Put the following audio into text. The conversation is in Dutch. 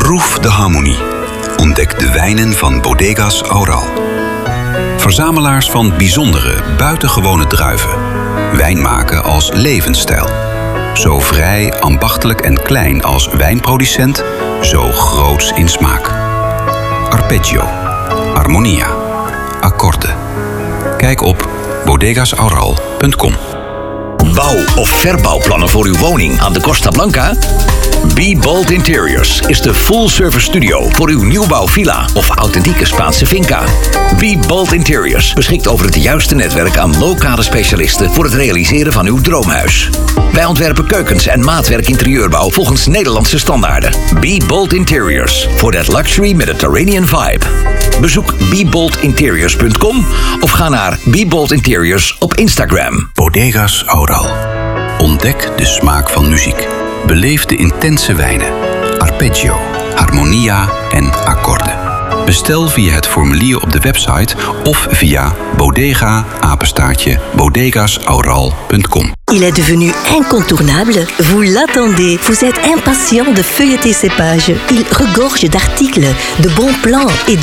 Proef de harmonie. Ontdek de wijnen van Bodegas Aural. Verzamelaars van bijzondere, buitengewone druiven. Wijn maken als levensstijl. Zo vrij, ambachtelijk en klein als wijnproducent, zo groots in smaak. Arpeggio, Harmonia, Acorde. Kijk op bodegasaural.com. Bouw- of verbouwplannen voor uw woning aan de Costa Blanca? Be Bold Interiors is de full-service studio voor uw nieuwbouwvilla of authentieke Spaanse finca. Be Bold Interiors beschikt over het juiste netwerk aan lokale specialisten voor het realiseren van uw droomhuis. Wij ontwerpen keukens en maatwerk interieurbouw volgens Nederlandse standaarden. Be Bold Interiors voor that luxury Mediterranean vibe. Bezoek beboldinteriors.com of ga naar Be Bold Interiors op Instagram. Bodegas Aural. Ontdek de smaak van muziek. Beleef de intense wijnen. Arpeggio, Harmonia en Acorde. Bestel via het formulier op de website of via bodega-bodegasaural.com. Il est devenu incontournable. Vous l'attendez. Vous êtes impatient de feuilleter ces pages. Il regorge d'articles, de bons plans et